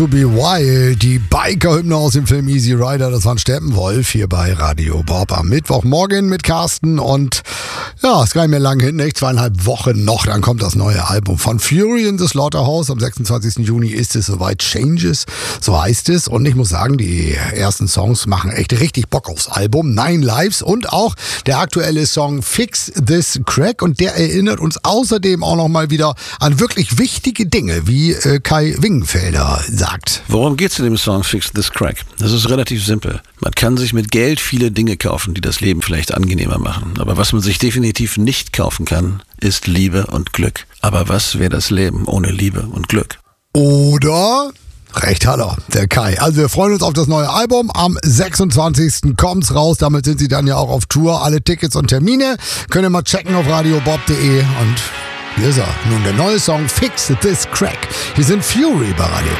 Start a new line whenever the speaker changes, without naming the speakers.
to be wild. Die Biker-Hymne aus dem Film Easy Rider, das war ein Steppenwolf hier bei Radio Bob am Mittwochmorgen mit Carsten. Und ja, ist gar nicht mehr lang hin, nicht? 2,5 Wochen noch, dann kommt das neue Album von Fury in the Slaughterhouse. Am 26. Juni ist es soweit. Changes, so heißt es. Und ich muss sagen, die ersten Songs machen echt richtig Bock aufs Album. 9 Lives und auch der aktuelle Song Fix This Crack. Und der erinnert uns außerdem auch nochmal wieder an wirklich wichtige Dinge, wie Kai Wingenfelder sagt.
Worum geht's in dem Song Fix This Crack? Das ist relativ simpel. Man kann sich mit Geld viele Dinge kaufen, die das Leben vielleicht angenehmer machen. Aber was man sich definitiv nicht kaufen kann, ist Liebe und Glück. Aber was wäre das Leben ohne Liebe und Glück?
Oder? Recht hat er, der Kai. Also wir freuen uns auf das neue Album. Am 26. kommt's raus. Damit sind sie dann ja auch auf Tour. Alle Tickets und Termine könnt ihr mal checken auf radiobob.de. Und hier ist er. Nun der neue Song Fix This Crack. Hier sind Fury bei Radio